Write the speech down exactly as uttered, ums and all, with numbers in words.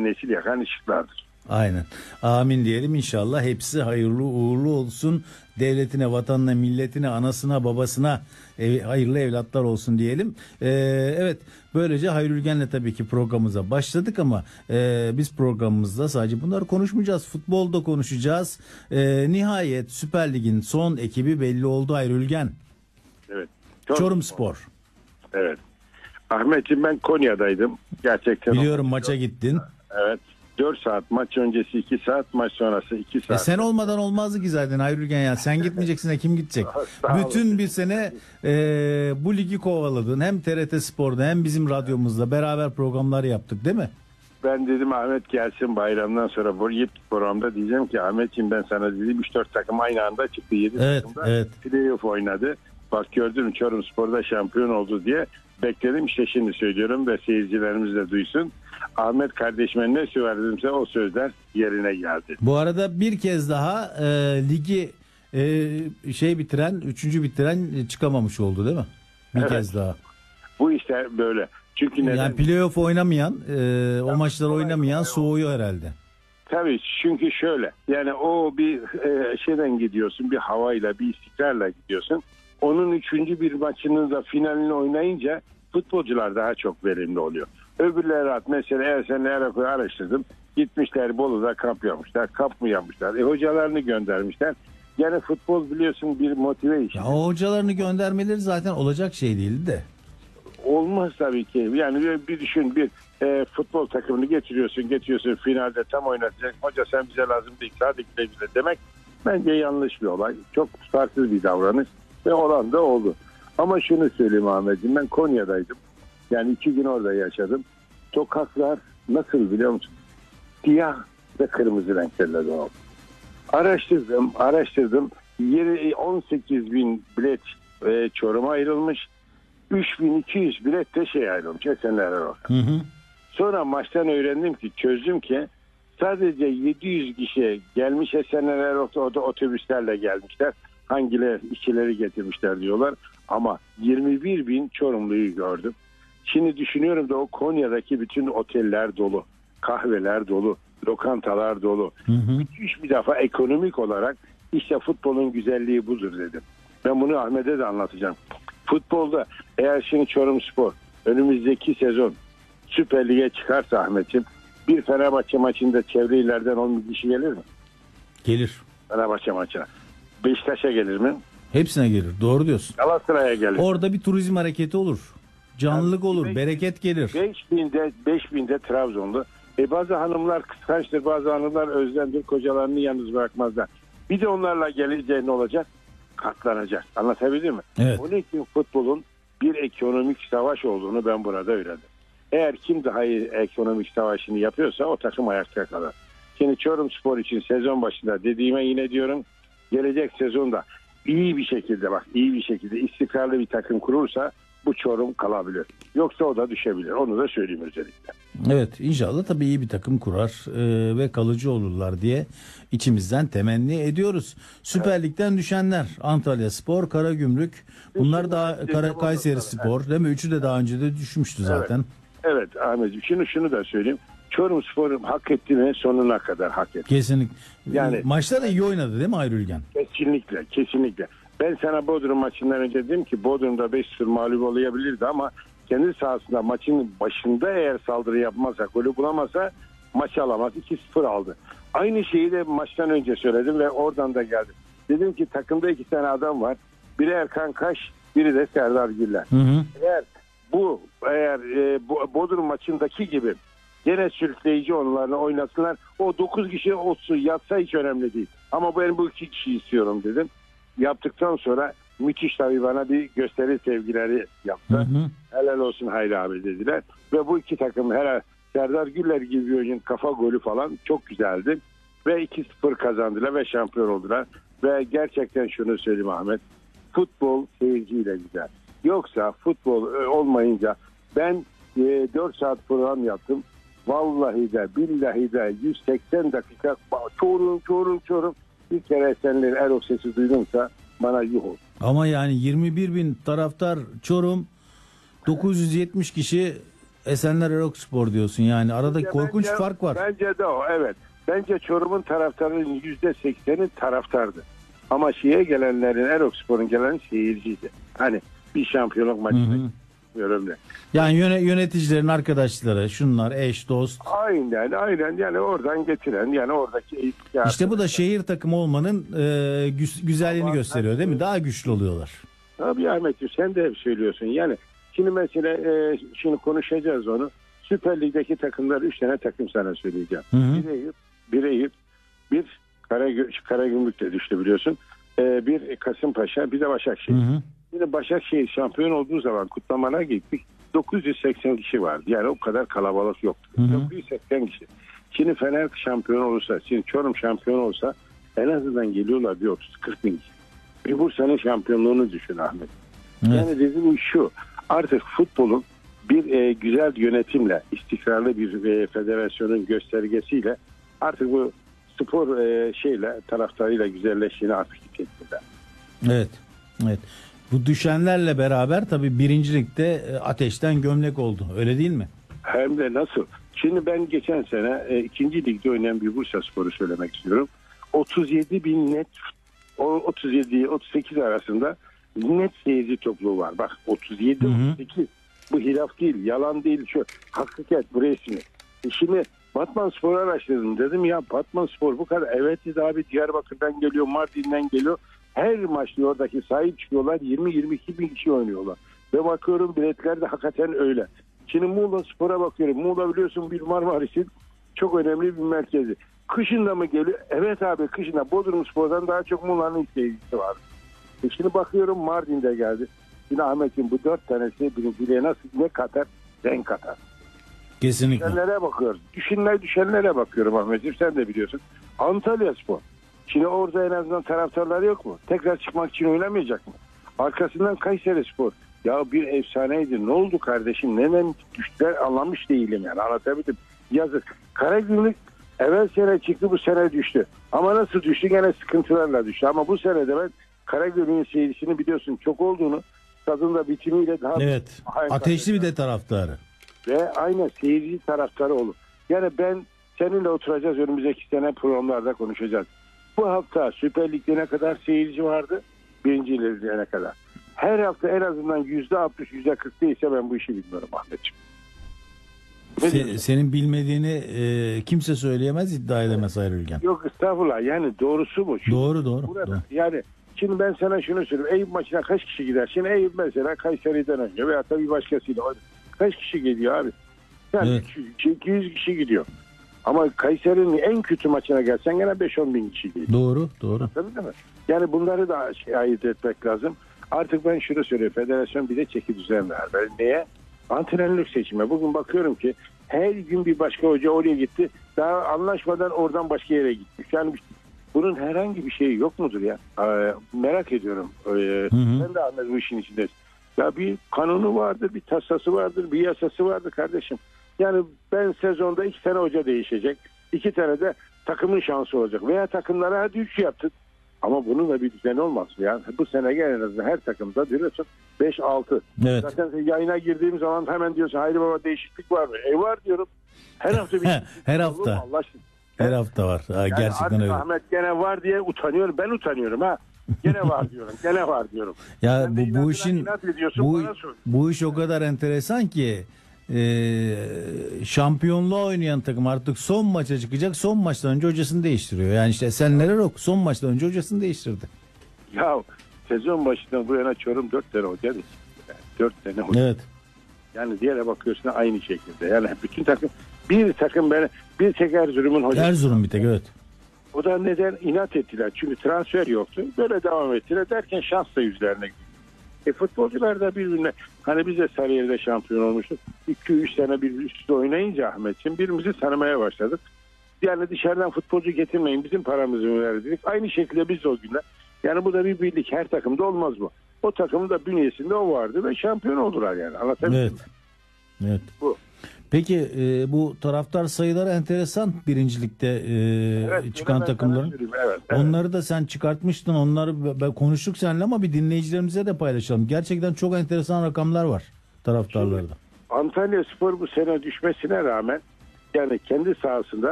yeni nesil yakan ışıklardır. Aynen. Amin diyelim, inşallah hepsi hayırlı uğurlu olsun. Devletine, vatanına, milletine, anasına, babasına ev, hayırlı evlatlar olsun diyelim. Ee, evet, böylece Hayrülgen'le tabii ki programımıza başladık ama e, biz programımızda sadece bunları konuşmayacağız. Futbolda konuşacağız. E, nihayet Süper Lig'in son ekibi belli oldu Hayrülgen. Evet. Çorumspor. Evet. Ahmetciğim, ben Konya'daydım. Gerçekten. Biliyorum, maça gittin. Evet. dört saat maç öncesi, iki saat maç sonrası iki saat. E sen olmadan olmazdı ki zaten Hayrülgen ya. Sen gitmeyeceksin de kim gidecek? Bütün bir sene e, bu ligi kovaladın. Hem T R T Spor'da hem bizim radyomuzda beraber programlar yaptık değil mi? Ben dedim Ahmet gelsin bayramdan sonra bu yip programda diyeceğim ki Ahmetciğim, ben sana dedim üç dört takım aynı anda çıktı. yedi evet, takımda evet. playoff oynadı. Bak gördün mü, Çorumspor'da şampiyon oldu diye bekledim. İşte şimdi söylüyorum ve seyircilerimiz de duysun. Ahmet kardeşime ne söyledimse o sözler yerine geldi. Bu arada bir kez daha e, ligi e, şey bitiren, üçüncü bitiren çıkamamış oldu değil mi? Bir evet. kez daha. Bu işte böyle. Çünkü neden? Yani playoff oynamayan, e, o maçlar oynamayan soğuyor herhalde. Tabii, çünkü şöyle. Yani o bir e, şeyden gidiyorsun, bir havayla, bir istikrarla gidiyorsun. Onun üçüncü bir maçının da finalini oynayınca futbolcular daha çok verimli oluyor. Öbürleri rahat. Mesela Ersen'le Erako'yu araştırdım. Gitmişler Bolu'da kamp yapmışlar. Kamp mı yapmışlar? E, hocalarını göndermişler. Yani futbol biliyorsun bir motive işi. Ya o hocalarını göndermeleri zaten olacak şey değildi de. Olmaz tabii ki. Yani bir, bir düşün, bir e, futbol takımını getiriyorsun, getiriyorsun finalde tam oynatacak. Hoca sen bize lazım değil, hadi güle güle demek bence yanlış bir olay. Çok farklı bir davranış ve olan da oldu. Ama şunu söyleyeyim Ahmetciğim, ben Konya'daydım. Yani iki gün orada yaşadım. Sokaklar nasıl biliyor musun? Siyah ve kırmızı renklerle doldu. Araştırdım, araştırdım. on sekiz bin bilet e, Çorum'a ayrılmış. üç bin iki yüz bilet de şey ayrılmış. Esenler hı hı. Sonra maçtan öğrendim ki, çözdüm ki sadece yedi yüz kişi gelmiş Esenler orada otobüslerle gelmişler. Hangileri işçileri getirmişler diyorlar. Ama yirmi bir bin Çorumluyu gördüm. Şimdi düşünüyorum da o Konya'daki bütün oteller dolu, kahveler dolu, lokantalar dolu. Hı hı. Müthiş bir defa ekonomik olarak işte futbolun güzelliği budur dedim. Ben bunu Ahmet'e de anlatacağım. Futbolda eğer şimdi Çorumspor önümüzdeki sezon Süper Lig'e çıkarsa Ahmet'ciğim, bir Fenerbahçe maçında çevre illerden on bin kişi gelir mi? Gelir. Fenerbahçe maçına. Beşiktaş'a gelir mi? Hepsine gelir. Doğru diyorsun. Galatasaray'a gelir. Orada bir turizm hareketi olur. Canlılık yani, olur. Beş, bereket gelir. beş binde beş binde Trabzon'da. E bazı hanımlar kıskançtır. Bazı hanımlar özlemdir. Kocalarını yalnız bırakmazlar. Bir de onlarla gelince ne olacak? Katlanacak. Anlatabildim mi? Evet. Onun için futbolun bir ekonomik savaş olduğunu ben burada öğrendim. Eğer kim daha iyi ekonomik savaşını yapıyorsa o takım ayakta kalır. Şimdi Çorumspor için sezon başında dediğime yine diyorum, gelecek sezonda iyi bir şekilde bak iyi bir şekilde istikrarlı bir takım kurursa bu Çorum kalabilir. Yoksa o da düşebilir. Onu da söyleyeyim özellikle. Evet, inşallah tabii iyi bir takım kurar e, ve kalıcı olurlar diye içimizden temenni ediyoruz. Süper evet. Lig'den düşenler Antalyaspor, Karagümrük, bunlar da Kara, Kayserispor değil mi? Üçü de daha önce de düşmüştü zaten. Evet, evet Ahmetciğim, şunu şunu da söyleyeyim. Çorumspor hak etti mi sonuna kadar hak etti. Kesinlikle. Yani maçta da iyi oynadı değil mi Hayrülgen? Kesinlikle, kesinlikle. Ben sana Bodrum maçından önce dedim ki Bodrum'da beş sıfır mağlup olabilirdi ama kendi sahasında maçın başında eğer saldırı yapmazsa, golü bulamazsa maçı alamaz. iki sıfır aldı. Aynı şeyi de maçtan önce söyledim ve oradan da geldim. Dedim ki takımda iki tane adam var. Biri Erkan Kaş, biri de Serdar Güller. Hı hı. Eğer bu eğer e, bu, Bodrum maçındaki gibi gene sürükleyici onlarla oynasınlar. O dokuz kişi olsun, yatsa hiç önemli değil. Ama ben bu iki kişi istiyorum dedim. Yaptıktan sonra müthiş tabii bana bir gösteri sevgileri yaptı. Hı hı. Helal olsun Hayri abi dediler. Ve bu iki takım herhalde Serdar Güller gibi bir oyuncunun kafa golü falan çok güzeldi. Ve iki sıfır kazandılar ve şampiyon oldular. Ve gerçekten şunu söyleyeyim Ahmet. Futbol seyirciyle güzel. Yoksa futbol olmayınca ben e, dört saat program yaptım. Vallahi de billahi de yüz seksen dakika çorum çorum çorum bir kere Esenler'in Erok sesi duydumsa bana yuh oldu. Ama yani yirmi bir bin taraftar Çorum, dokuz yüz yetmiş kişi Esenler Erokspor diyorsun yani. Aradaki Bence- korkunç bence- fark var. Bence de o, evet. Bence Çorum'un taraftarının yüzde sekseni taraftardı. Ama şeye gelenlerin, Erokspor'un gelen seyirciydi. Hani bir şampiyonluk maçına görüyorum ne. Yani yöne, yöneticilerin arkadaşları, şunlar, eş, dost. Aynen, aynen. Yani oradan getiren, yani oradaki eğitim. İşte bu da şehir takımı olmanın e, gü- güzelliğini Ama- gösteriyor değil mi? Daha güçlü oluyorlar. Tabii Ahmetciğim, sen de hep söylüyorsun. Yani şimdi mesela e, şimdi konuşacağız onu. Süper Lig'deki takımlar, üç tane takım sana söyleyeceğim. Hı hı. Bir Eyüp, bir Eyüp, bir Karagü Karagümrük'te düştü biliyorsun. E, bir Kasımpaşa, bir de Başakşehir. Hı hı. Şimdi Başakşehir şampiyon olduğu zaman kutlamana gittik. dokuz yüz seksen kişi vardı. Yani o kadar kalabalık yoktu. Hı hı. dokuz yüz seksen kişi. Şimdi Fener şampiyon olursa, şimdi Çorum şampiyon olsa en azından geliyorlar bir otuz kırk bin kişi. Bir Bursa'nın şampiyonluğunu düşün Ahmet. Evet. Yani dediğim şu, artık futbolun bir e, güzel yönetimle, istikrarlı bir e, federasyonun göstergesiyle artık bu spor e, şeyle, taraftarıyla güzelleştiğini artık hissettiler. Evet. Evet. Bu düşenlerle beraber tabii birincilikte e, ateşten gömlek oldu. Öyle değil mi? Hem de nasıl? Şimdi ben geçen sene e, ikinci ligde oynayan bir Bursaspor'u söylemek istiyorum. otuz yedi bin net, o otuz yedi otuz sekiz arasında net seyirci topluluğu var. Bak otuz yedi otuz sekiz, bu hilaf değil, yalan değil, şu hakikat, bu resmi. E şimdi Batmanspor'u araştırdım, dedim ya Batmanspor bu kadar, evet dedi abi, Diyarbakır'dan geliyor, Mardin'den geliyor. Her maçta oradaki sahip çıkıyorlar, yirmi yirmi iki bin kişi oynuyorlar. Ve bakıyorum biletler de hakikaten öyle. Şimdi Muğla Spor'a bakıyorum. Muğla biliyorsun bir Marmaris'in çok önemli bir merkezi. Kışında mı geliyor? Evet abi, kışında. Bodrum Spor'dan daha çok Muğla'nın seyircisi var. E şimdi bakıyorum Mardin'de geldi. Yine Ahmet'in bu dört tanesi birinciliğe nasıl, ne katar? Renk katar. Kesinlikle. Düşenlere bakıyoruz. Düşünler düşenlere bakıyorum Ahmet'im, sen de biliyorsun. Antalya Spor. Şimdi orada en azından taraftarlar yok mu? Tekrar çıkmak için oynamayacak mı? Arkasından Kayseri Spor. Ya bir efsaneydi. Ne oldu kardeşim? Neden düştüler anlamış değilim yani. Anlatabildim. Yazık. Karagümrük evvel sene çıktı, bu sene düştü. Ama nasıl düştü? Gene sıkıntılarla düştü. Ama bu sene de ben Karagümrük'ün seyircisini biliyorsun çok olduğunu, tadında bitimiyle daha... Evet. Ateşli bir de taraftarı. Ve aynen seyirci taraftarı olur. Yani ben seninle oturacağız, önümüzdeki sene programlarda konuşacağız. Bu hafta Süper Lig'de ne kadar seyirci vardı? Birinci Lig'de ne kadar? Her hafta en azından yüzde altmış, yüzde kırk değilse ben bu işi bilmiyorum Ahmetciğim. Se, senin bilmediğini e, kimse söyleyemez, iddia edemez Hayri Ülgen. Yok estağfurullah, yani doğrusu bu. Çünkü Doğru doğru. burada, doğru. yani şimdi ben sana şunu söyleyeyim. Eyüp maçına kaç kişi gider? Şimdi Eyüp mesela Kayseri'den oynuyor veya tabii başkasıyla oynuyor. Kaç kişi gidiyor abi? Yani Evet. üç yüz, iki yüz kişi gidiyor. Ama Kayseri'nin en kötü maçına gelsen gene beş on bin kişi gidiyor. Doğru doğru. Tabii değil mi? Yani bunları da şey, ayırt etmek lazım. Artık ben şunu söylüyorum. Federasyon bir de çeki düzen ver. Ben neye? Antrenörlük seçimi. Bugün bakıyorum ki her gün bir başka hoca oraya gitti. Daha anlaşmadan oradan başka yere gitmiş. Yani bunun herhangi bir şeyi yok mudur ya? Ee, merak ediyorum. Ee, hı. Ben de anladım bu işin içinde. Ya bir kanunu vardır, bir tasası vardır, bir yasası vardır kardeşim. Yani ben sezonda iki tane hoca değişecek. İki tane de takımın şansı olacak. Veya takımlara hadi üç yaptık. Ama bunun da bir düzeni olmaz. Yani bu sene gelen en azından her takımda diyorsun beş altı. Evet. Zaten yayına girdiğim zaman hemen diyorsun haydi baba değişiklik var mı? E var diyorum. Her hafta bir Her hafta. Allah aşkına. Her hafta var. Ha, Yani gerçekten öyle. Ahmet gene var diye utanıyorum. Ben utanıyorum ha. Gene var diyorum. Gene var diyorum. Ya Sen de bu, bu inatına işin inat ediyorsun, bu, bana sor. bu iş o kadar enteresan ki e, şampiyonluğa oynayan takım artık son maça çıkacak, son maçtan önce hocasını değiştiriyor. Yani işte Esenler Erok son maçtan önce hocasını değiştirdi. Ya sezon başından bu yana Çorum dört tane hoca değiştirdi. Yani dört tane hoca. Evet. Yani diğere bakıyorsun aynı şekilde. Yani bütün takım, bir takım böyle, bir tek Erzurum'un hocası. Erzurum bir tek, evet. O da neden inat ettiler? Çünkü transfer yoktu. Böyle devam ettiler derken şans da yüzlerine gitti. E futbolcular da birbirine, hani biz de Sarıyer'de şampiyon olmuştuk. iki üç sene bir üst üste oynayınca Ahmetciğim birbirimizi tanımaya başladık. Yani dışarıdan futbolcu getirmeyin, bizim paramızı mı verdik? Aynı şekilde biz de o günler. Yani bu da bir birlik, her takımda olmaz bu. O takımın da bünyesinde o vardı ve şampiyon oldular yani. Anlatabildim Evet. mi? Evet. Bu. Peki e, bu taraftar sayıları enteresan birincilikte e, Evet, çıkan ben takımların. sana söyleyeyim, evet, evet. Onları da sen çıkartmıştın. Onları ben konuştuk seninle ama bir dinleyicilerimize de paylaşalım. Gerçekten çok enteresan rakamlar var taraftarlarda. Antalya Spor bu sene düşmesine rağmen yani kendi sahasında